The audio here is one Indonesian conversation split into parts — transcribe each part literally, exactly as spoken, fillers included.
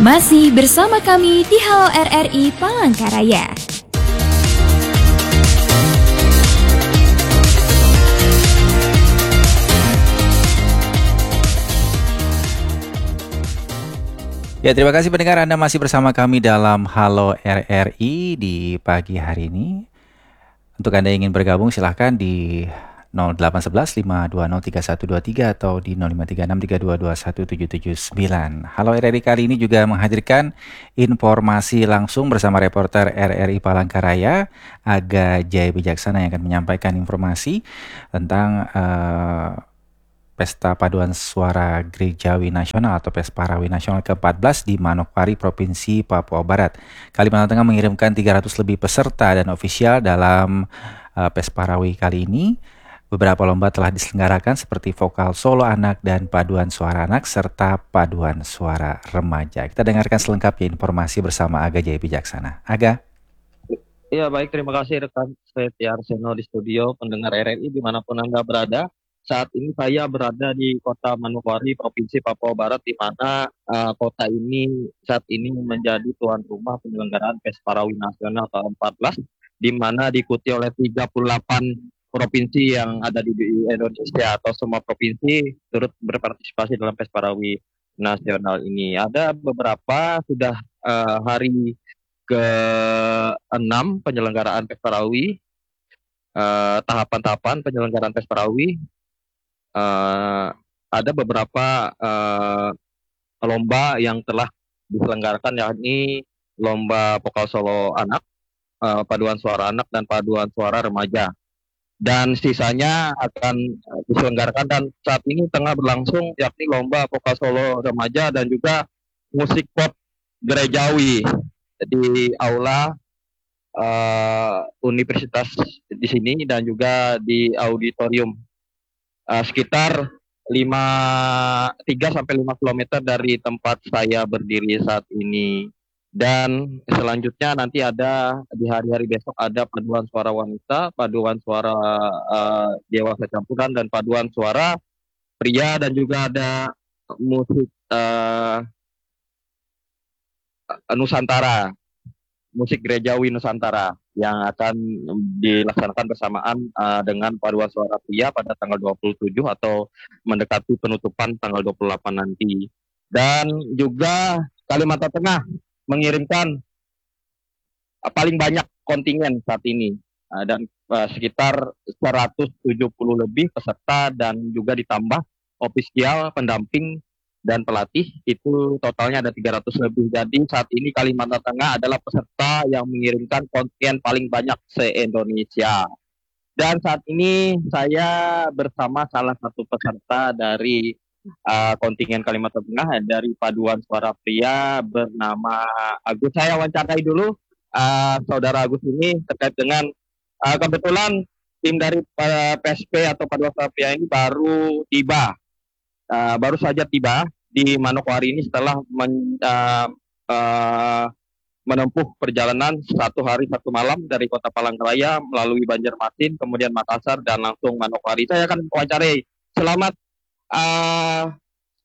Masih bersama kami di Halo R R I Palangkaraya. Ya, terima kasih pendengar, Anda masih bersama kami dalam Halo R R I di pagi hari ini. Untuk Anda yang ingin bergabung silahkan di nol delapan satu satu lima dua nol tiga satu dua tiga atau di nol lima tiga enam tiga dua dua satu tujuh tujuh sembilan. Halo R R I kali ini juga menghadirkan informasi langsung bersama reporter R R I Palangkaraya, Aga Jaya Wijaksana, yang akan menyampaikan informasi tentang uh, Pesta Paduan Suara Gerejawi Nasional atau Pesparawi Nasional ke empat belas di Manokwari, Provinsi Papua Barat. Kalimantan Tengah mengirimkan tiga ratus lebih peserta dan ofisial dalam uh, Pesparawi kali ini. Beberapa lomba telah diselenggarakan seperti vokal solo anak dan paduan suara anak serta paduan suara remaja. Kita dengarkan selengkapnya informasi bersama Aga Jaya Wijaksana. Aga. Ya, baik, terima kasih rekan Setia Arseno di studio, pendengar R R I dimanapun Anda berada. Saat ini saya berada di kota Manokwari, Provinsi Papua Barat, di mana uh, kota ini saat ini menjadi tuan rumah penyelenggaraan Pesparawi Nasional ke empat belas, di mana diikuti oleh tiga puluh delapan provinsi yang ada di Indonesia, atau semua provinsi turut berpartisipasi dalam Pesparawi Nasional ini. Ada beberapa sudah uh, hari ke enam penyelenggaraan Pesparawi, uh, tahapan-tahapan penyelenggaraan Pesparawi. Uh, ada beberapa uh, lomba yang telah diselenggarakan, yakni lomba vokal solo anak, uh, paduan suara anak, dan paduan suara remaja. Dan sisanya akan diselenggarakan dan saat ini tengah berlangsung, yakni lomba vokal solo remaja dan juga musik pop gerejawi di aula uh, universitas di sini dan juga di auditorium uh, sekitar tiga sampai lima kilometer dari tempat saya berdiri saat ini. Dan selanjutnya nanti ada di hari-hari besok ada paduan suara wanita, paduan suara uh, dewasa campuran, dan paduan suara pria, dan juga ada musik uh, Nusantara, musik gerejawi Nusantara yang akan dilaksanakan bersamaan uh, dengan paduan suara pria pada tanggal dua puluh tujuh atau mendekati penutupan tanggal dua puluh delapan nanti. Dan juga Kalimantan Tengah mengirimkan uh, paling banyak kontingen saat ini, uh, dan uh, sekitar seratus tujuh puluh lebih peserta, dan juga ditambah ofisial, pendamping, dan pelatih, itu totalnya ada tiga ratus lebih. Jadi saat ini Kalimantan Tengah adalah peserta yang mengirimkan kontingen paling banyak se-Indonesia. Dan saat ini saya bersama salah satu peserta dari uh, kontingen Kalimantan Tengah, dari paduan suara pria, bernama Agus. Saya wawancarai dulu uh, saudara Agus ini terkait dengan uh, kebetulan tim dari uh, P S P atau paduan suara pria ini baru tiba. Uh, baru saja tiba di Manokwari ini setelah men, uh, uh, menempuh perjalanan satu hari satu malam dari kota Palangkaraya melalui Banjarmasin, kemudian Makassar, dan langsung Manokwari. Saya akan wawancarai. Selamat uh,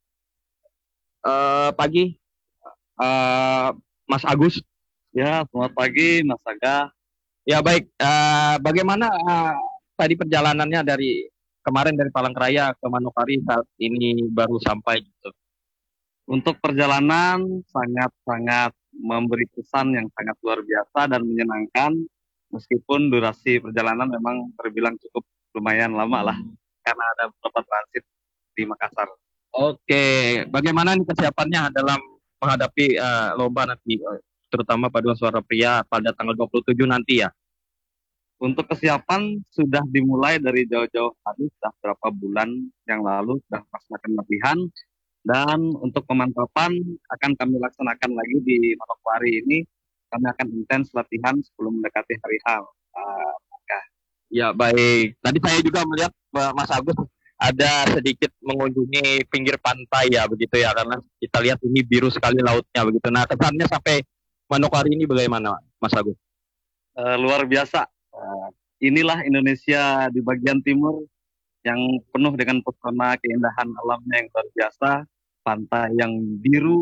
uh, pagi, uh, Mas Agus. Ya, selamat pagi, Mas Aga. Ya, baik. Uh, bagaimana uh, tadi perjalanannya dari kemarin dari Palangkaraya ke Manokwari, saat ini baru sampai gitu? Untuk perjalanan sangat-sangat memberi kesan yang sangat luar biasa dan menyenangkan, meskipun durasi perjalanan memang terbilang cukup lumayan lama lah, karena ada beberapa transit di Makassar. Oke, bagaimana nih kesiapannya dalam menghadapi uh, lomba nanti, uh, terutama paduan suara pria pada tanggal dua puluh tujuh nanti ya? Untuk kesiapan sudah dimulai dari jauh-jauh hari, sudah beberapa bulan yang lalu sudah melaksanakan latihan, dan untuk pemantapan akan kami laksanakan lagi di Manokwari ini. Kami akan intens latihan sebelum mendekati hari H. Uh, ya, baik. Tadi saya juga melihat uh, Mas Agus ada sedikit mengunjungi pinggir pantai ya, begitu ya, karena kita lihat ini biru sekali lautnya begitu. Nah, kesannya sampai Manokwari ini bagaimana, Mas Agus? Uh, luar biasa. Uh, inilah Indonesia di bagian timur yang penuh dengan pesona keindahan alamnya yang luar biasa, pantai yang biru,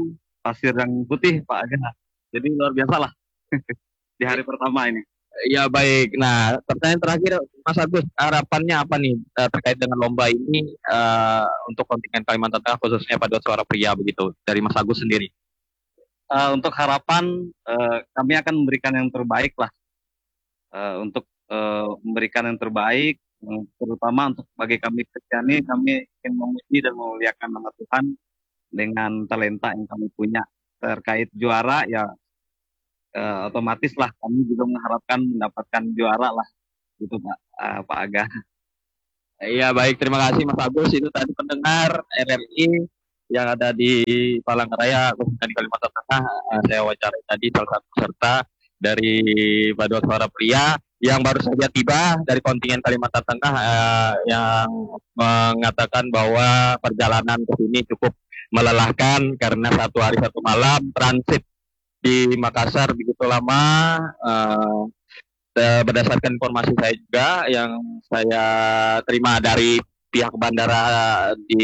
pasir yang putih Pak Aga. Jadi luar biasa lah di hari pertama ini. Ya baik. Nah, pertanyaan terakhir Mas Agus, harapannya apa nih eh, terkait dengan lomba ini eh, untuk kontingen Kalimantan Tengah khususnya paduan suara pria begitu dari Mas Agus sendiri? Eh, untuk harapan eh, kami akan memberikan yang terbaik lah. Eh, untuk eh, memberikan yang terbaik, eh, terutama untuk bagi kami Kristiani, kami ingin memuji dan memuliakan nama Tuhan dengan talenta yang kami punya. Terkait juara ya eh, otomatis lah kami juga mengharapkan mendapatkan juara lah gitu Pak eh, Pak Aga. Iya baik, terima kasih Mas Agus. Itu tadi pendengar R R I yang ada di Palangkaraya, khususnya di Kalimantan Tengah. Eh, Saya wawancarai tadi salah satu peserta dari paduan suara pria yang baru saja tiba dari kontingen Kalimantan Tengah eh, yang mengatakan bahwa perjalanan ke sini cukup melelahkan karena satu hari satu malam transit di Makassar begitu lama. eh, eh, Berdasarkan informasi saya juga yang saya terima dari pihak bandara di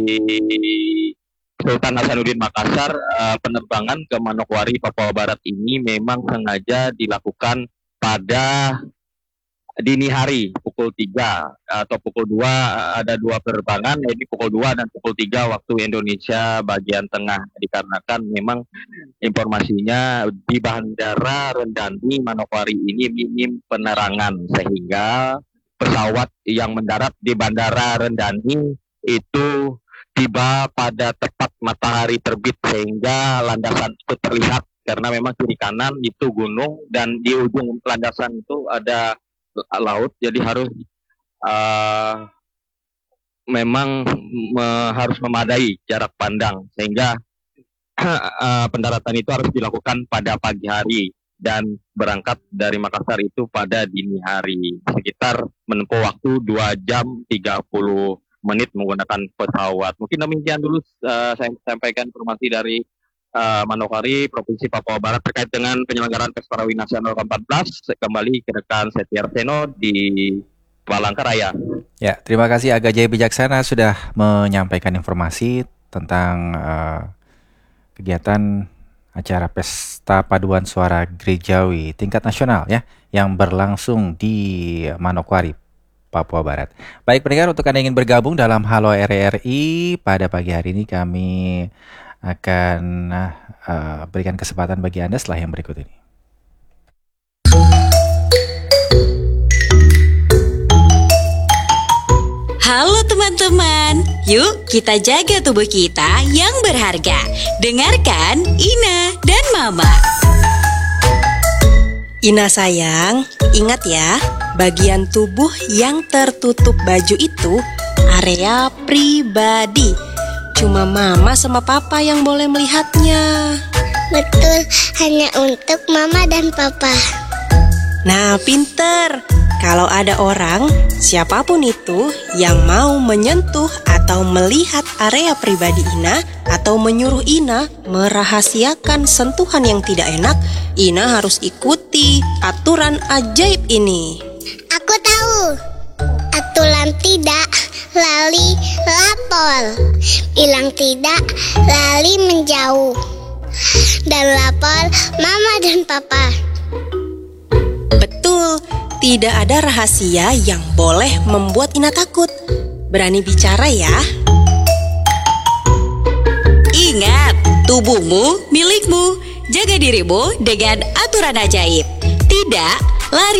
Sultan Hasanuddin Makassar, eh, penerbangan ke Manokwari, Papua Barat ini memang sengaja dilakukan pada dini hari pukul tiga atau pukul dua. Ada dua penerbangan, yaitu pukul dua dan pukul tiga waktu Indonesia bagian tengah, dikarenakan memang informasinya di Bandara Rendani Manokwari ini minim penerangan sehingga pesawat yang mendarat di Bandara Rendani itu tiba pada tepat matahari terbit sehingga landasan itu terlihat karena memang kiri kanan itu gunung dan di ujung landasan itu ada laut, jadi harus uh, memang me- harus memadai jarak pandang sehingga uh, pendaratan itu harus dilakukan pada pagi hari dan berangkat dari Makassar itu pada dini hari sekitar menempuh waktu dua jam tiga puluh menit menggunakan pesawat. Mungkin demikian dulu uh, saya sampaikan informasi dari Uh, Manokwari, Provinsi Papua Barat terkait dengan penyelenggaraan Pesta Rawi Nasional ke empat belas. Kembali ke rekan Setia Arseno di Palangkaraya. Ya, terima kasih Aga Jaya Bijaksana sudah menyampaikan informasi tentang uh, kegiatan acara Pesta Paduan Suara Gerejawi tingkat nasional ya yang berlangsung di Manokwari, Papua Barat. Baik pendengar, untuk Anda yang ingin bergabung dalam Halo R R I pada pagi hari ini, kami akan uh, berikan kesempatan bagi Anda setelah yang berikut ini. Halo teman-teman, yuk kita jaga tubuh kita yang berharga. Dengarkan Ina dan Mama. Ina sayang, ingat ya, bagian tubuh yang tertutup baju itu area pribadi. Cuma mama sama papa yang boleh melihatnya. Betul, hanya untuk mama dan papa. Nah, pinter. Kalau ada orang, siapapun itu, yang mau menyentuh atau melihat area pribadi Ina atau menyuruh Ina merahasiakan sentuhan yang tidak enak, Ina harus ikuti aturan ajaib ini. Aku tahu. Aturan tidak, lali lapor. Bilang tidak, lali menjauh. Dan lapor mama dan papa. Betul, tidak ada rahasia yang boleh membuat Ina takut. Berani bicara ya. Ingat, tubuhmu milikmu. Jaga dirimu dengan aturan ajaib. Tidak lari